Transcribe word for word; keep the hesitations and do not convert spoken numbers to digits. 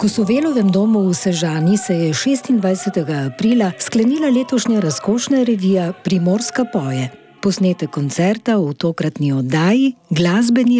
Kosovelovem domu v Sežani se je šestindvajsetega aprila sklenila letošnja razkošna revija Primorska poje. Posnetek koncerta v tokratni oddaji Glasbeni